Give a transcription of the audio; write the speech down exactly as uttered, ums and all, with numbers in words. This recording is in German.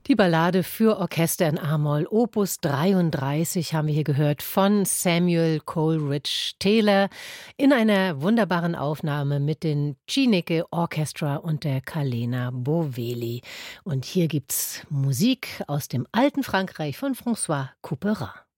Die Ballade für Orchester in A-Moll, Opus dreiunddreißig, haben wir hier gehört von Samuel Coleridge Taylor in einer wunderbaren Aufnahme mit den Chineke Orchestra und der Kalena Boveli. Und hier gibt's Musik aus dem alten Frankreich von François Couperin.